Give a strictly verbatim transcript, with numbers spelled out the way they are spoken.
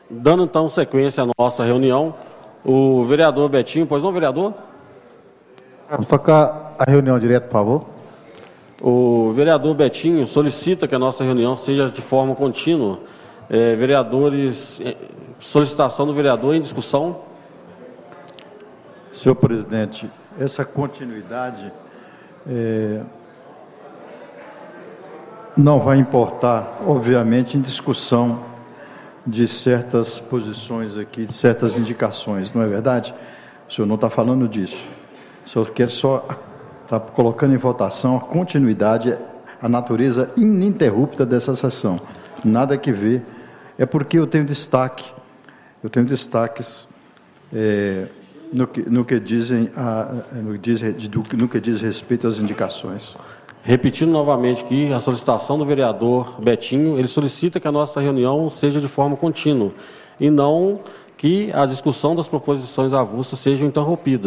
Dando então sequência à nossa reunião, o vereador Betinho, pois não, vereador? Vamos tocar a reunião direto, por favor. O vereador Betinho solicita que a nossa reunião seja de forma contínua. É, vereadores, solicitação do vereador em discussão. Senhor presidente, essa continuidade é, não vai importar, obviamente, em discussão de certas posições aqui, de certas indicações, não é verdade? O senhor não está falando disso. O senhor quer só estar colocando em votação a continuidade, a natureza ininterrupta dessa sessão. Nada que ver. É porque eu tenho destaque, eu tenho destaques é, no, que, no, que dizem a, no, diz, no que diz respeito às indicações. Repetindo novamente que a solicitação do vereador Betinho, ele solicita que a nossa reunião seja de forma contínua e não que a discussão das proposições avulsas seja interrompida.